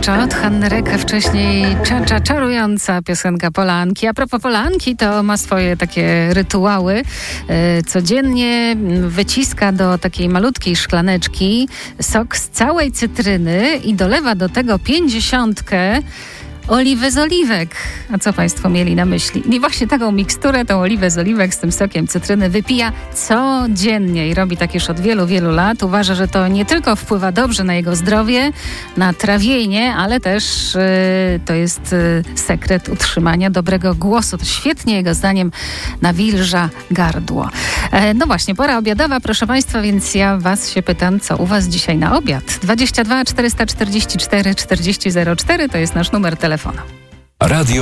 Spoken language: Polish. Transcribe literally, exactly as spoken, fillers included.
Cza-Cza od Hanny Rek, wcześniej Cza-Cza, czarująca piosenka Polanki. A propos Polanki, to ma swoje takie rytuały. E, codziennie wyciska do takiej malutkiej szklaneczki sok z całej cytryny i dolewa do tego pięćdziesiątkę oliwy z oliwek. A co Państwo mieli na myśli? I właśnie taką miksturę, tą oliwę z oliwek z tym sokiem cytryny wypija codziennie i robi tak już od wielu, wielu lat. Uważa, że to nie tylko wpływa dobrze na jego zdrowie, na trawienie, ale też yy, to jest yy, sekret utrzymania dobrego głosu. To świetnie jego zdaniem nawilża gardło. E, no właśnie, pora obiadowa, proszę Państwa, więc ja Was się pytam, co u Was dzisiaj na obiad? dwadzieścia dwa czterysta czterdzieści cztery czterdzieści zero cztery to jest nasz numer telefonu. Radio